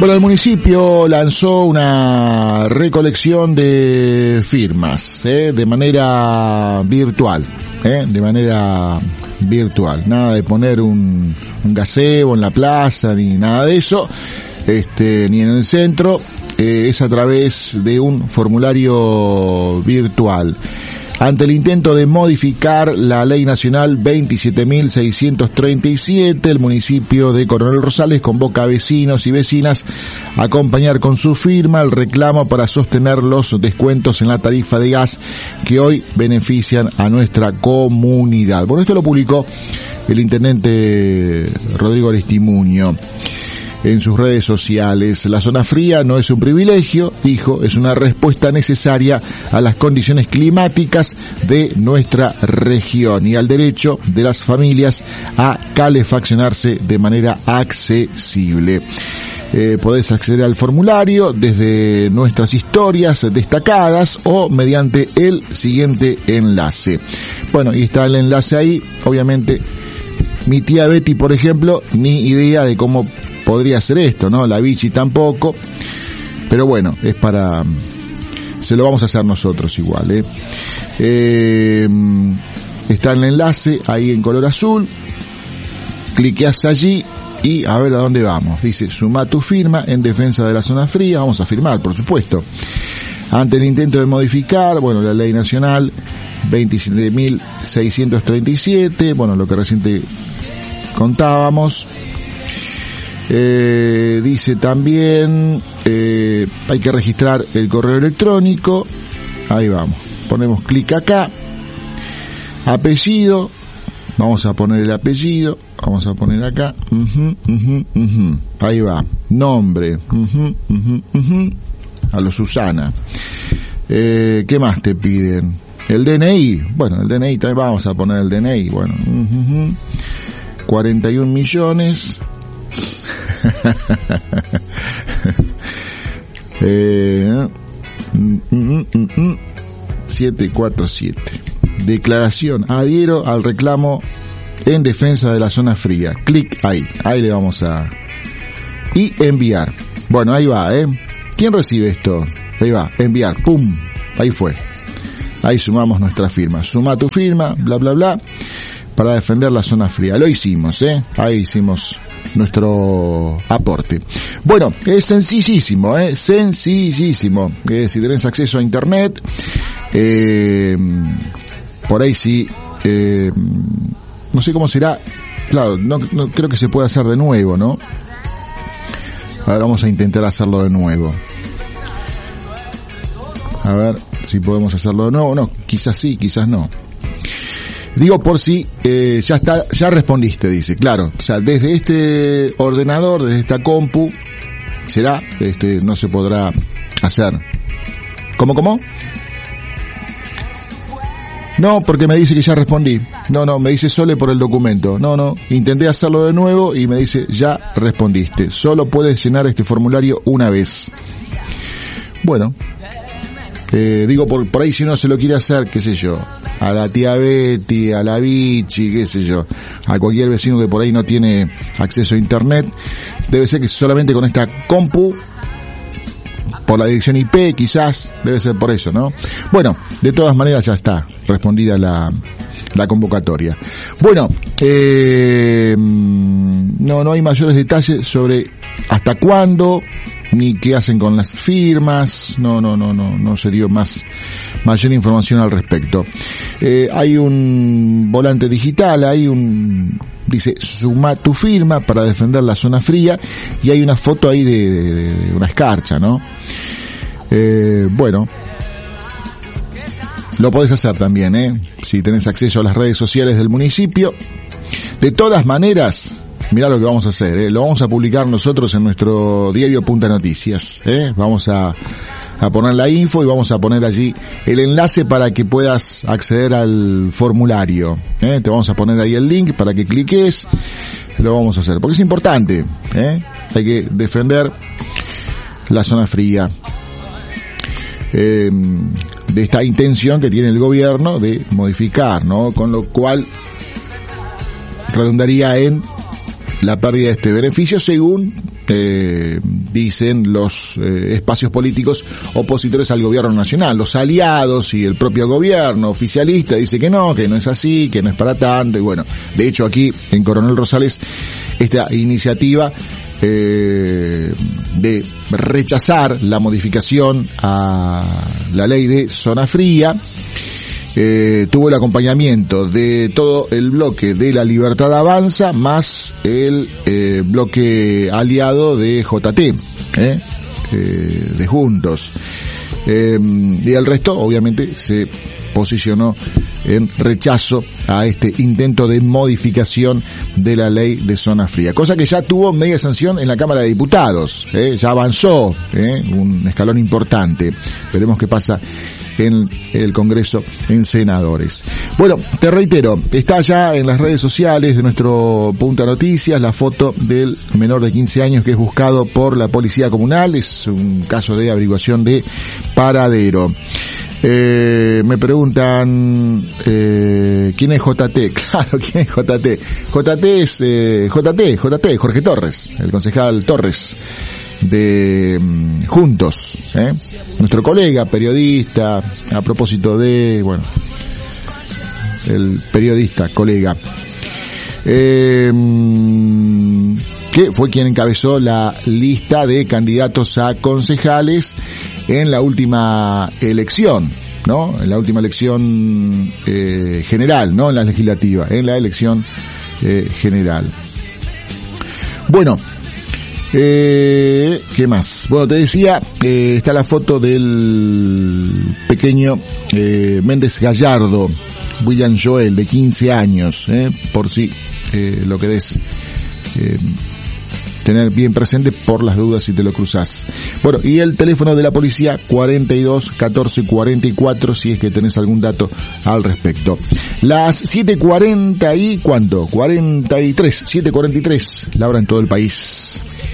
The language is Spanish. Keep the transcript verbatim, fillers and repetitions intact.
Bueno, el municipio lanzó una recolección de firmas, ¿eh? de manera virtual, ¿eh? de manera virtual. Nada de poner un, un gazebo en la plaza, ni nada de eso, este, ni en el centro, eh, es a través de un formulario virtual. Ante el intento de modificar la Ley Nacional veintisiete mil seiscientos treinta y siete, el municipio de Coronel Rosales convoca a vecinos y vecinas a acompañar con su firma el reclamo para sostener los descuentos en la tarifa de gas que hoy benefician a nuestra comunidad. Bueno, esto lo publicó el intendente Rodrigo Aristimuño en sus redes sociales. La zona fría no es un privilegio, dijo, es una respuesta necesaria a las condiciones climáticas de nuestra región y al derecho de las familias a calefaccionarse de manera accesible. Eh, podés acceder al formulario desde nuestras historias destacadas o mediante el siguiente enlace. Bueno, y está el enlace ahí, obviamente. Mi tía Betty, por ejemplo, ni idea de cómo podría ser esto, ¿no? La Vichy tampoco, pero bueno, es para, se lo vamos a hacer nosotros igual, ¿eh? Eh, está el enlace ahí en color azul, cliqueas allí y a ver a dónde vamos. Dice, suma tu firma en defensa de la zona fría. Vamos a firmar, por supuesto. Ante el intento de modificar, bueno, la ley nacional veintisiete mil seiscientos treinta y siete, bueno, lo que recién te contábamos. Eh, dice también, eh, hay que registrar el correo electrónico. Ahí vamos, ponemos clic acá, apellido, vamos a poner el apellido, vamos a poner acá, uh-huh, uh-huh, uh-huh. Ahí va, nombre, uh-huh, uh-huh, uh-huh. A lo Susana. Eh, ¿qué más te piden? El D N I, bueno, el D N I también vamos a poner el D N I, bueno, uh-huh. cuarenta y un millones. eh, mm, mm, mm, mm, setecientos cuarenta y siete. Declaración, adhiero al reclamo en defensa de la zona fría. Clic ahí, ahí le vamos a y enviar. Bueno, ahí va, ¿eh? ¿Quién recibe esto? Ahí va, enviar, pum, ahí fue. Ahí sumamos nuestra firma. Suma tu firma, bla bla bla, para defender la zona fría. Lo hicimos, ¿eh? Ahí hicimos nuestro aporte. Bueno, es sencillísimo, ¿eh? Sencillísimo. Eh, si tenés acceso a internet, eh, por ahí sí, eh, no sé cómo será. Claro, no, no creo que se pueda hacer de nuevo, ¿no? A ver, vamos a intentar hacerlo de nuevo. A ver si podemos hacerlo de nuevo. No, quizás sí, quizás no. Digo por si eh, ya está, ya respondiste, dice, claro, o sea, desde este ordenador, desde esta compu, será, este, no se podrá hacer. ¿Cómo, cómo? No, porque me dice que ya respondí. No, no, me dice Sole por el documento. No, no, intenté hacerlo de nuevo y me dice, ya respondiste. Solo puedes llenar este formulario una vez. Bueno. Eh, digo, por, por ahí si uno se lo quiere hacer, qué sé yo, a la tía Betty, a la Vichy, qué sé yo, a cualquier vecino que por ahí no tiene acceso a internet, debe ser que solamente con esta compu, por la dirección I P quizás, debe ser por eso, ¿no? Bueno, de todas maneras ya está respondida la, la convocatoria. Bueno, eh, no, no hay mayores detalles sobre hasta cuándo, ni qué hacen con las firmas, no, no, no, no, no se dio más, mayor información al respecto. Eh, hay un volante digital, hay un, dice, suma tu firma para defender la zona fría, y hay una foto ahí de, de, de una escarcha, ¿no? Eh, bueno, lo podés hacer también, ¿eh? Si tenés acceso a las redes sociales del municipio. De todas maneras, mirá lo que vamos a hacer, ¿eh? Lo vamos a publicar nosotros en nuestro diario Punta Noticias, ¿eh? Vamos a, a poner la info y vamos a poner allí el enlace para que puedas acceder al formulario, ¿eh? Te vamos a poner ahí el link para que cliques. Lo vamos a hacer, porque es importante, ¿eh? Hay que defender la zona fría. Eh, de esta intención que tiene el gobierno de modificar, ¿no? Con lo cual redundaría en la pérdida de este beneficio, según eh, dicen los eh, espacios políticos opositores al gobierno nacional. Los aliados y el propio gobierno oficialista dice que no, que no es así, que no es para tanto. Y bueno, de hecho aquí en Coronel Rosales esta iniciativa eh, de rechazar la modificación a la ley de zona fría Eh, tuvo el acompañamiento de todo el bloque de La Libertad Avanza más el eh, bloque aliado de J T, eh, eh, de Juntos, eh, y el resto obviamente se posicionó en rechazo a este intento de modificación de la ley de zona fría, cosa que ya tuvo media sanción en la Cámara de Diputados, eh, ya avanzó, eh, un escalón importante. Veremos qué pasa en el Congreso, en senadores. Bueno, te reitero, está ya en las redes sociales de nuestro Punta Noticias la foto del menor de quince años que es buscado por la Policía Comunal. Es un caso de averiguación de paradero. Eh, me preguntan eh, ¿quién es J T? Claro, ¿quién es J T? J T es eh, J T, J T, Jorge Torres, el concejal Torres de um, Juntos, ¿eh? Nuestro colega periodista, a propósito de, bueno, el periodista, colega, eh, que fue quien encabezó la lista de candidatos a concejales en la última elección, ¿no? En la última elección eh, general, no en la legislativa, en la elección eh, general. Bueno, eh, ¿qué más? Bueno, te decía, eh, está la foto del pequeño eh, Méndez Gallardo, William Joel, de quince años, eh, por si eh, lo querés eh, tener bien presente por las dudas si te lo cruzás. Bueno, y el teléfono de la policía cuarenta y dos catorce cuarenta y cuatro si es que tenés algún dato al respecto. Las siete cuarenta y ¿cuánto? cuarenta y tres, siete cuarenta y tres, la hora en todo el país.